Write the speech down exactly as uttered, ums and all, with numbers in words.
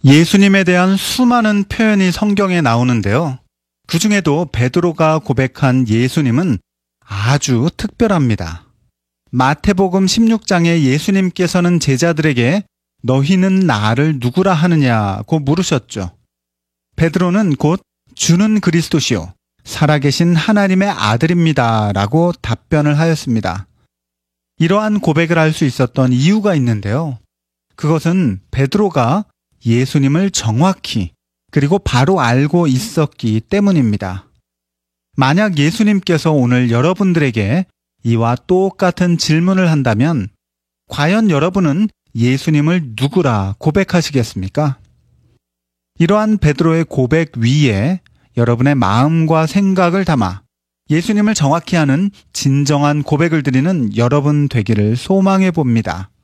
예수님에 대한 수많은 표현이 성경에 나오는데요. 그 중에도 베드로가 고백한 예수님은 아주 특별합니다. 마태복음 십육 장에 예수님께서는 제자들에게 너희는 나를 누구라 하느냐고 물으셨죠. 베드로는 곧 주는 그리스도시요 살아계신 하나님의 아들입니다 라고 답변을 하였습니다. 이러한 고백을 할 수 있었던 이유가 있는데요. 그것은 베드로가 예수님을 정확히 그리고 바로 알고 있었기 때문입니다. 만약 예수님께서 오늘 여러분들에게 이와 똑같은 질문을 한다면 과연 여러분은 예수님을 누구라 고백하시겠습니까? 이러한 베드로의 고백 위에 여러분의 마음과 생각을 담아 예수님을 정확히 아는 진정한 고백을 드리는 여러분 되기를 소망해 봅니다.